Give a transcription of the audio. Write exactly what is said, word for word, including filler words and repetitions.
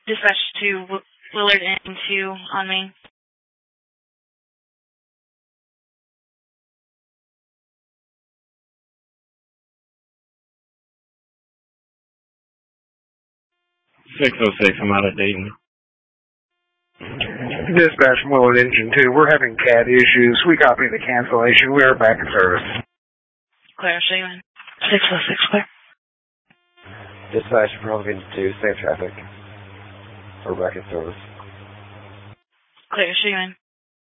Dispatch to w- Willard Inn two on me. six oh six, I'm out of Dayton. Dispatch from Willard Engine two. We're having C A D issues. We copy the cancellation. We are back in service. Clear, show you in. six oh six, clear. Dispatch from Willard Engine two, same traffic. We're back in service. Clear, show you in.